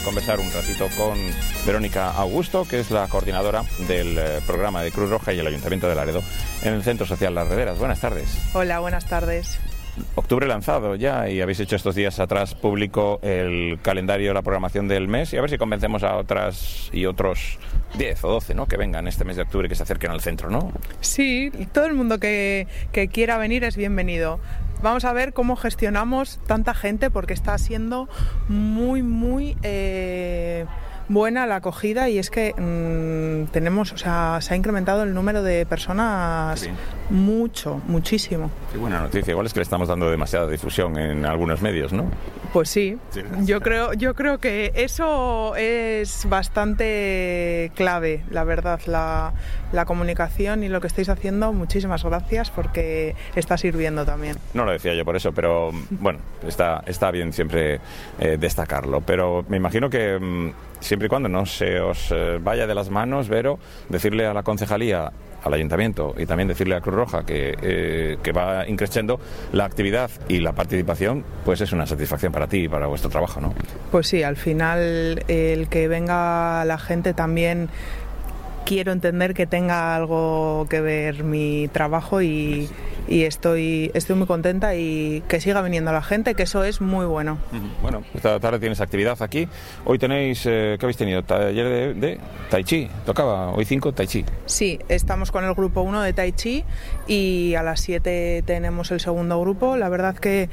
Conversar un ratito con Verónica Augusto, que es la coordinadora del programa de Cruz Roja y el Ayuntamiento de Laredo en el Centro Social Las Rederas. Buenas tardes. Hola, buenas tardes. Octubre lanzado ya y habéis hecho estos días atrás público el calendario, la programación del mes, y a ver si convencemos a otras y otros 10 o 12, ¿no?, que vengan este mes de octubre, que se acerquen al centro, ¿no? Sí, todo el mundo que quiera venir es bienvenido. Vamos a ver cómo gestionamos tanta gente, porque está siendo muy buena la acogida, y es que tenemos, se ha incrementado el número de personas muchísimo. Qué buena noticia. Igual es que le estamos dando demasiada difusión en algunos medios, ¿no? Pues sí. Yo creo que eso es bastante clave, la verdad, la comunicación y lo que estáis haciendo. Muchísimas gracias, porque está sirviendo también. No lo decía yo por eso, pero bueno, está bien siempre destacarlo. Pero me imagino que siempre y cuando no se os vaya de las manos, Vero, decirle a la concejalía, al ayuntamiento, y también decirle a Cruz Roja que va increciendo la actividad y la participación, pues es una satisfacción para ti y para vuestro trabajo, ¿no? Pues sí, al final el que venga la gente también, quiero entender que tenga algo que ver mi trabajo, y estoy muy contenta, y que siga viniendo la gente, que eso es muy bueno. Bueno, esta tarde tienes actividad aquí. Hoy tenéis, ¿qué habéis tenido? Taller de Tai Chi, tocaba hoy 5 Tai Chi. Sí, estamos con el grupo 1 de Tai Chi, y a las 7 tenemos el segundo grupo. La verdad que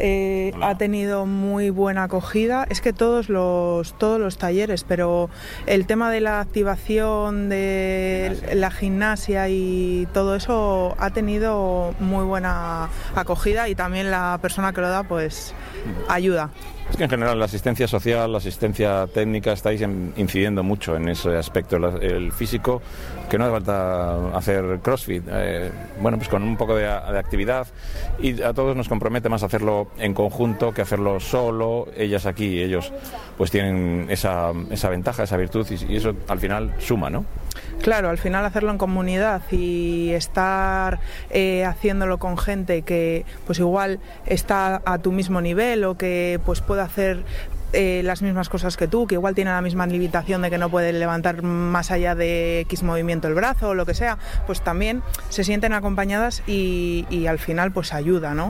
ha tenido muy buena acogida. Es que todos los talleres, pero el tema de la activación de la gimnasia y todo eso ha tenido muy buena acogida, y también la persona que lo da pues ayuda. Es que en general la asistencia social, la asistencia técnica, estáis incidiendo mucho en ese aspecto, el físico, que no hace falta hacer crossfit, bueno, pues con un poco de actividad, y a todos nos compromete más hacerlo en conjunto que hacerlo solo. Ellas aquí, ellos pues tienen esa ventaja, esa virtud, y eso al final suma, ¿no? Claro, al final hacerlo en comunidad y estar haciéndolo con gente que pues igual está a tu mismo nivel, o que pues puede hacer las mismas cosas que tú, que igual tiene la misma limitación de que no puede levantar más allá de X movimiento el brazo o lo que sea, pues también se sienten acompañadas, y al final pues ayuda, ¿no?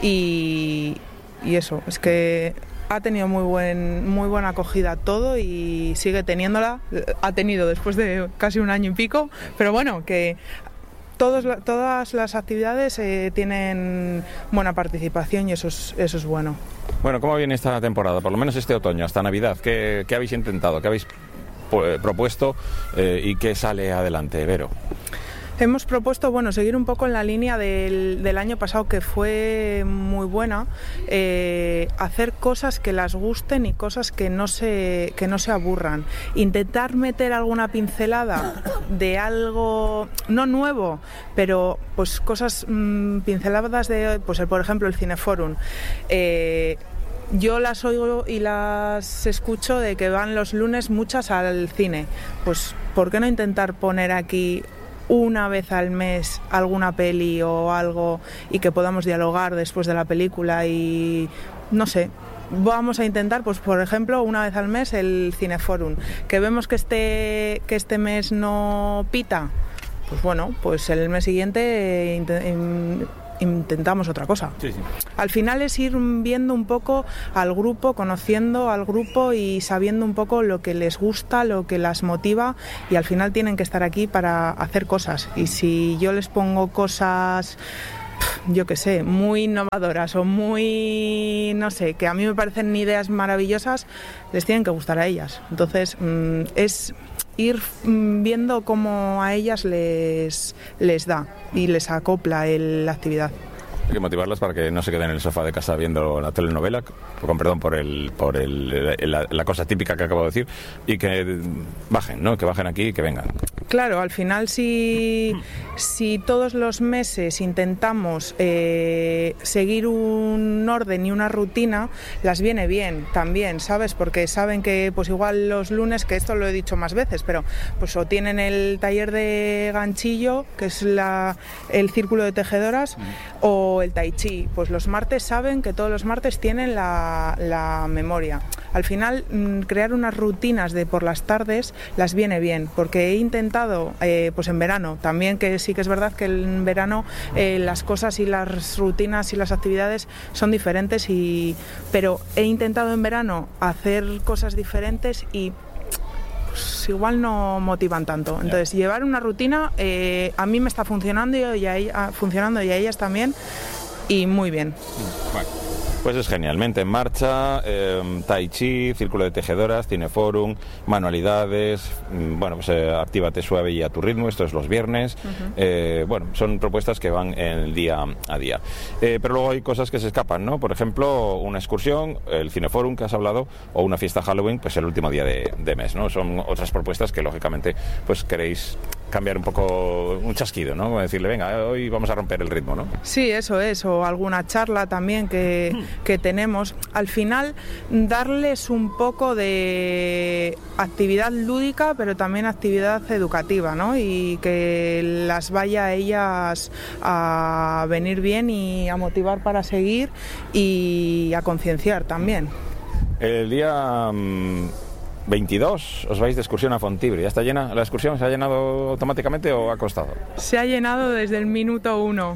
Y eso, es que ha tenido muy buena acogida todo, y sigue teniéndola. Ha tenido después de casi un año y pico, pero bueno, que todas las actividades tienen buena participación, y eso es bueno. Bueno, ¿cómo viene esta temporada? Por lo menos este otoño, hasta Navidad. ¿Qué habéis intentado? ¿Qué habéis propuesto? ¿Y qué sale adelante, Vero? Hemos propuesto, seguir un poco en la línea del año pasado, que fue muy buena, hacer cosas que las gusten y cosas que no se aburran. Intentar meter alguna pincelada de algo, no nuevo, pero pues cosas pinceladas de, pues por ejemplo, el Cineforum. Yo las oigo y las escucho de que van los lunes muchas al cine. Pues, ¿por qué no intentar poner aquí una vez al mes alguna peli o algo, y que podamos dialogar después de la película? Y no sé, vamos a intentar, pues por ejemplo, una vez al mes el Cineforum. Que vemos que este mes no pita, pues bueno, pues el mes siguiente intentamos otra cosa. Sí. Al final es ir viendo un poco al grupo, conociendo al grupo y sabiendo un poco lo que les gusta, lo que las motiva, y al final tienen que estar aquí para hacer cosas. Y si yo les pongo cosas, yo qué sé, muy innovadoras o muy, no sé, que a mí me parecen ideas maravillosas, les tienen que gustar a ellas. Entonces es ir viendo cómo a ellas les da y les acopla la actividad. Hay que motivarlas para que no se queden en el sofá de casa viendo la telenovela, con perdón por la cosa típica que acabo de decir, y que bajen, ¿no? Que bajen aquí y que vengan. Claro, al final si todos los meses intentamos seguir un orden y una rutina, las viene bien también, ¿sabes? Porque saben que pues igual los lunes, que esto lo he dicho más veces, pero pues o tienen el taller de ganchillo, que es el círculo de tejedoras, o el tai chi. Pues los martes saben que todos los martes tienen la memoria. al final crear unas rutinas de por las tardes las viene bien, porque he intentado, pues en verano, también que sí que es verdad que en verano las cosas y las rutinas y las actividades son diferentes, pero he intentado en verano hacer cosas diferentes y pues igual no motivan tanto. Entonces, llevar una rutina a mí me está funcionando y a ellas también, y muy bien. Bueno, pues es genial. Mente en marcha, Tai Chi, Círculo de Tejedoras, Cineforum, manualidades, bueno, pues Actívate suave y a tu ritmo, esto es los viernes. Bueno, son propuestas que van en el día a día. Pero luego hay cosas que se escapan, ¿no? Por ejemplo, una excursión, el Cineforum que has hablado, o una fiesta Halloween, pues el último día de mes, ¿no? Son otras propuestas que lógicamente pues queréis cambiar un poco, un chasquido, ¿no? Como decirle, venga, hoy vamos a romper el ritmo, ¿no? Sí, eso es, o alguna charla también que tenemos. Al final, darles un poco de actividad lúdica, pero también actividad educativa, ¿no? Y que las vaya a ellas a venir bien y a motivar para seguir y a concienciar también. El día 22 os vais de excursión a Fontibri. ¿Ya está llena la excursión? ¿Se ha llenado automáticamente o ha costado? Se ha llenado desde el minuto 1.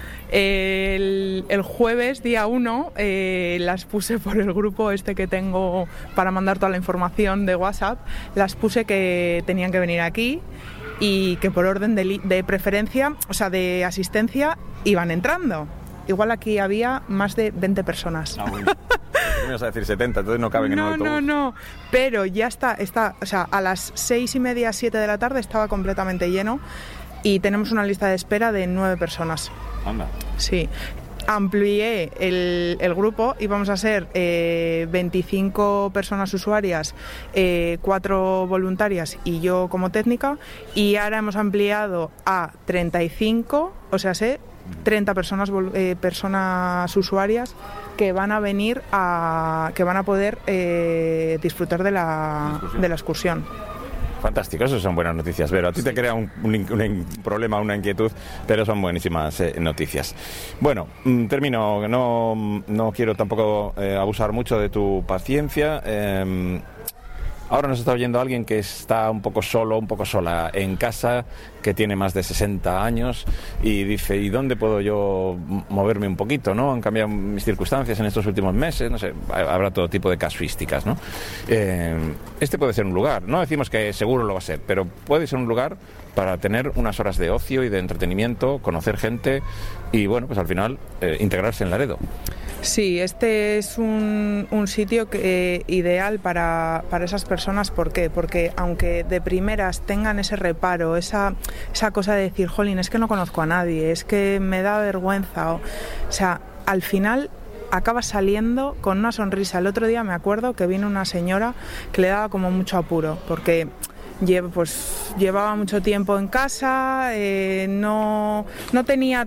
El jueves, día 1, las puse por el grupo este que tengo para mandar toda la información de WhatsApp. Las puse que tenían que venir aquí y que por orden de preferencia, o sea, de asistencia, iban entrando. Igual aquí había más de 20 personas. Ah, bueno. Me ibas a decir 70, entonces no caben en un autobús. No, pero ya está, o sea, a las 6:30, 7 de la tarde estaba completamente lleno y tenemos una lista de espera de 9 personas. Anda. Sí. Amplié el grupo y vamos a ser 25 personas usuarias, 4 voluntarias y yo como técnica, y ahora hemos ampliado a 35, o sea, 30 personas usuarias que van a venir que van a poder disfrutar de la excursión. Fantástico, eso son buenas noticias, Vero. A ti te crea un problema, una inquietud, pero son buenísimas noticias. Bueno, termino. No quiero tampoco abusar mucho de tu paciencia. Ahora nos está oyendo alguien que está un poco solo, un poco sola en casa, que tiene más de 60 años y dice, ¿y dónde puedo yo moverme un poquito, no? Han cambiado mis circunstancias en estos últimos meses, no sé, habrá todo tipo de casuísticas, ¿no? Este puede ser un lugar, no decimos que seguro lo va a ser, pero puede ser un lugar para tener unas horas de ocio y de entretenimiento, conocer gente y, bueno, pues al final integrarse en Laredo. Sí, este es un sitio ideal para esas personas. ¿Por qué? Porque aunque de primeras tengan ese reparo, esa cosa de decir, jolín, es que no conozco a nadie, es que me da vergüenza, o sea, al final acabas saliendo con una sonrisa. El otro día me acuerdo que vino una señora que le daba como mucho apuro, porque llevaba mucho tiempo en casa, no tenía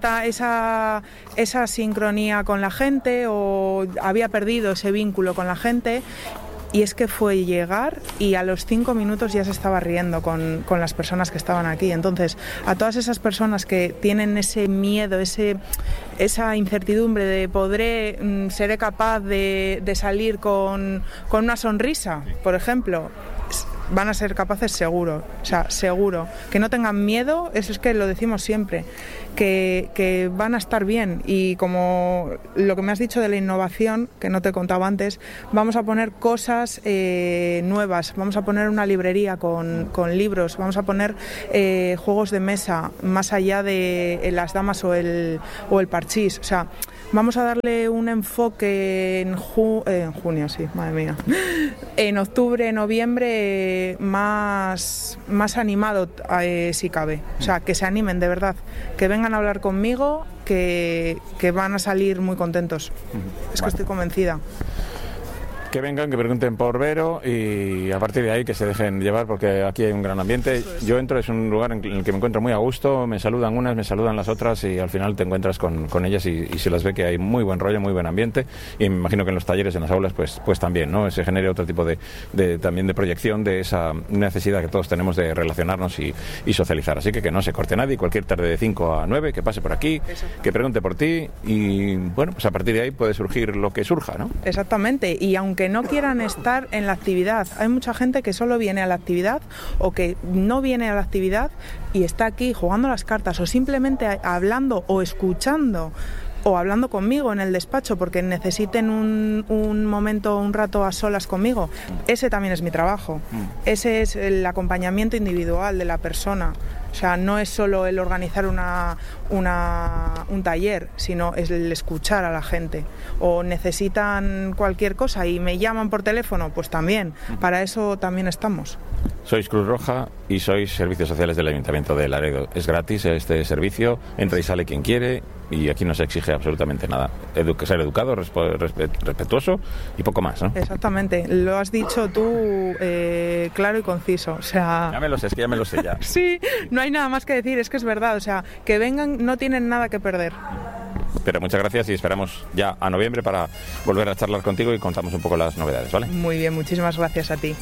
esa sincronía con la gente, o había perdido ese vínculo con la gente, y es que fue llegar y a los 5 minutos ya se estaba riendo con las personas que estaban aquí. Entonces, a todas esas personas que tienen ese miedo, esa incertidumbre de seré capaz de salir con una sonrisa, por ejemplo, van a ser capaces seguro, o sea, seguro. Que no tengan miedo, eso es que lo decimos siempre, que van a estar bien. Y como lo que me has dicho de la innovación, que no te contaba antes, vamos a poner cosas nuevas, vamos a poner una librería con libros, vamos a poner juegos de mesa, más allá de las damas o el parchís, o sea, vamos a darle un enfoque en junio, sí, madre mía. En octubre, noviembre, más animado, si cabe. O sea, que se animen, de verdad. Que vengan a hablar conmigo, que van a salir muy contentos. Es que estoy convencida. Que vengan, que pregunten por Vero y a partir de ahí que se dejen llevar, porque aquí hay un gran ambiente. Yo entro, es un lugar en el que me encuentro muy a gusto, me saludan unas, me saludan las otras y al final te encuentras con ellas y se las ve que hay muy buen rollo, muy buen ambiente, y me imagino que en los talleres, en las aulas, pues también, ¿no? Se genera otro tipo también de proyección de esa necesidad que todos tenemos de relacionarnos y socializar. Así que no se corte nadie, cualquier tarde de 5 a 9, que pase por aquí, que pregunte por ti y bueno, pues a partir de ahí puede surgir lo que surja, ¿no? Exactamente, y aunque aunque no quieran estar en la actividad. Hay mucha gente que solo viene a la actividad o que no viene a la actividad y está aquí jugando las cartas o simplemente hablando o escuchando o hablando conmigo en el despacho porque necesiten un momento, un rato a solas conmigo. Ese también es mi trabajo. Ese es el acompañamiento individual de la persona. O sea, no es solo el organizar un taller, sino es el escuchar a la gente. O necesitan cualquier cosa y me llaman por teléfono, pues también. Para eso también estamos. Sois Cruz Roja y sois Servicios Sociales del Ayuntamiento de Laredo. Es gratis este servicio, entra y sale quien quiere y aquí no se exige absolutamente nada. Ser educado, respetuoso y poco más, ¿no? Exactamente, lo has dicho tú claro y conciso. O sea... Ya me lo sé, es que ya me lo sé ya. Sí, no hay nada más que decir, es que es verdad. O sea, que vengan, no tienen nada que perder. Pero muchas gracias y esperamos ya a noviembre para volver a charlar contigo y contamos un poco las novedades, ¿vale? Muy bien, muchísimas gracias a ti.